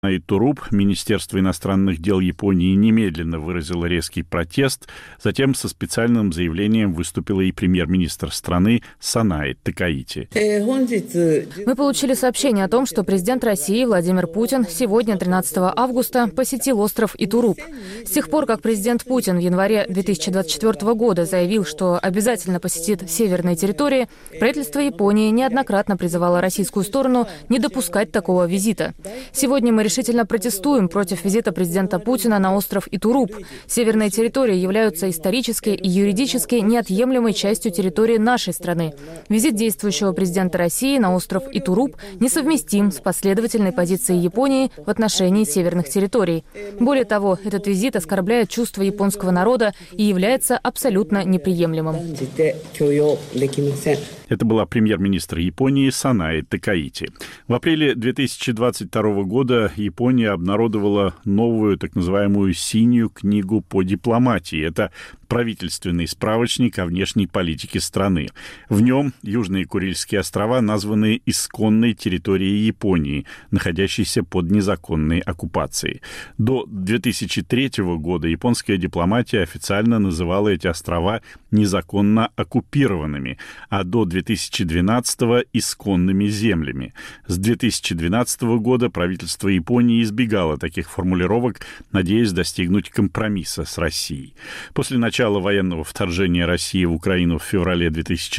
Туруп, Министерство иностранных дел Японии немедленно выразило резкий протест. Затем со специальным заявлением выступила и премьер-министр страны Санаэ Такаити. Мы получили сообщение о том, что президент России Владимир Путин сегодня, 13 августа, посетил остров Итуруп. С тех пор, как президент Путин в январе 2024 года заявил, что обязательно посетит северные территории, правительство Японии неоднократно призывало российскую сторону не допускать такого визита. Сегодня мы решительно протестуем против визита президента Путина на остров Итуруп. Северные территории являются исторически и юридически неотъемлемой частью территории нашей страны. Визит действующего президента России на остров Итуруп несовместим с последовательной позицией Японии в отношении северных территорий. Более того, этот визит оскорбляет чувства японского народа и является абсолютно неприемлемым. Это была премьер-министр Японии Санаэ Такаити. В апреле 2022 года Япония обнародовала новую так называемую «синюю книгу по дипломатии». Это правительственный справочник о внешней политике страны. В нем Южные Курильские острова названы исконной территорией Японии, находящейся под незаконной оккупацией. До 2003 года японская дипломатия официально называла эти острова незаконно оккупированными, а до 2012-го – исконными землями. С 2012 года правительство Японии избегало таких формулировок, надеясь достигнуть компромисса с Россией. После начала военного вторжения России в Украину в феврале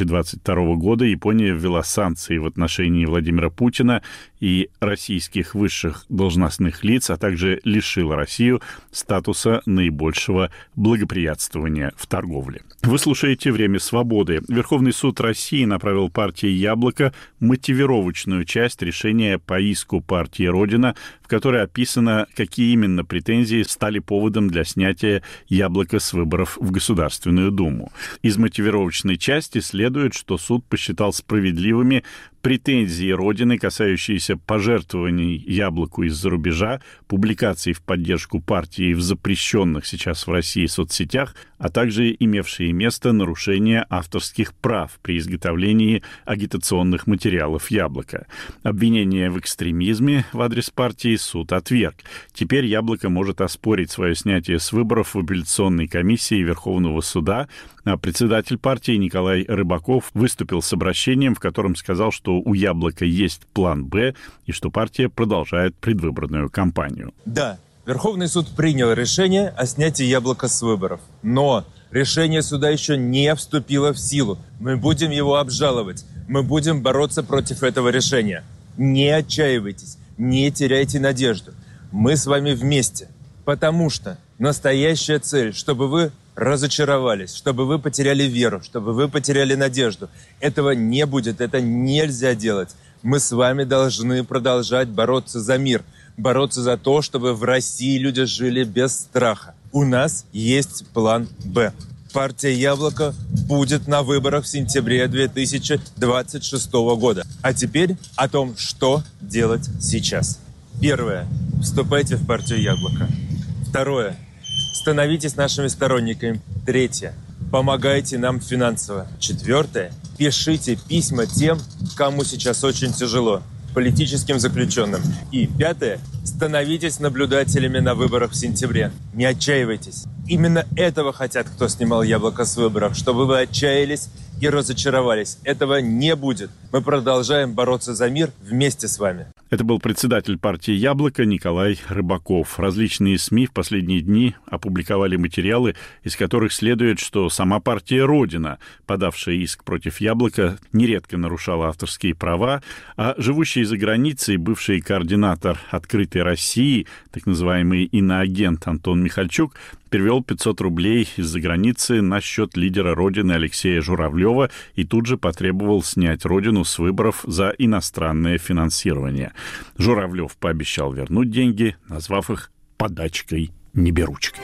2022 года Япония ввела санкции в отношении Владимира Путина и российских высших должностных лиц, а также лишила Россию статуса наибольшего благоприятствования в торговле. Вы слушаете «Время свободы». Верховный суд России направил партии «Яблоко» мотивировочную часть решения по иску партии «Родина», в которой описано, какие именно претензии стали поводом для снятия «Яблока» с выборов в Государственную Думу. Из мотивировочной части следует, что суд посчитал справедливыми претензии Родины, касающиеся пожертвований «Яблоку» из-за рубежа, публикаций в поддержку партии в запрещенных сейчас в России соцсетях, а также имевшие место нарушения авторских прав при изготовлении агитационных материалов «Яблоко». Обвинение в экстремизме в адрес партии суд отверг. Теперь «Яблоко» может оспорить свое снятие с выборов в апелляционной комиссии Верховного суда, а председатель партии Николай Рыбаков выступил с обращением, в котором сказал, что у «Яблока» есть план «Б» и что партия продолжает предвыборную кампанию. Да, Верховный суд принял решение о снятии «Яблока» с выборов. Но решение суда еще не вступило в силу. Мы будем его обжаловать. Мы будем бороться против этого решения. Не отчаивайтесь, не теряйте надежду. Мы с вами вместе. Потому что настоящая цель, чтобы вы разочаровались, чтобы вы потеряли веру, чтобы вы потеряли надежду. Этого не будет, это нельзя делать. Мы с вами должны продолжать бороться за мир, бороться за то, чтобы в России люди жили без страха. У нас есть план «Б». Партия «Яблоко» будет на выборах в сентябре 2026 года. А теперь о том, что делать сейчас. Первое. Вступайте в партию «Яблоко». Второе. Становитесь нашими сторонниками. Третье. Помогайте нам финансово. Четвертое. Пишите письма тем, кому сейчас очень тяжело, политическим заключенным. И пятое. Становитесь наблюдателями на выборах в сентябре. Не отчаивайтесь. Именно этого хотят, кто снимал «Яблоко» с выборов, чтобы вы отчаялись и разочаровались. Этого не будет. Мы продолжаем бороться за мир вместе с вами. Это был председатель партии «Яблоко» Николай Рыбаков. Различные СМИ в последние дни опубликовали материалы, из которых следует, что сама партия «Родина», подавшая иск против «Яблока», нередко нарушала авторские права, а живущий за границей бывший координатор «Открытой России», так называемый иноагент Антон Михальчук, перевел 500 рублей из-за границы на счет лидера «Родины» Алексея Журавлева и тут же потребовал снять «Родину» с выборов за иностранное финансирование. Журавлев пообещал вернуть деньги, назвав их подачкой-неберучкой.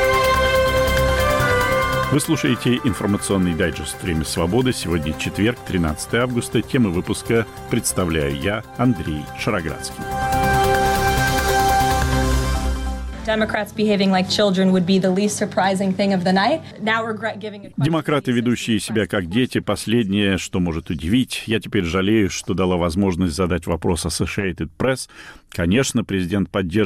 Вы слушаете информационный дайджест «Время свободы». Сегодня четверг, 13 августа. Темы выпуска представляю я, Андрей Шароградский. Демократы, ведущие себя как дети, последнее, что может удивить. Я теперь жалею, что дала возможность задать вопрос Associated Press. Конечно, президент поддерживает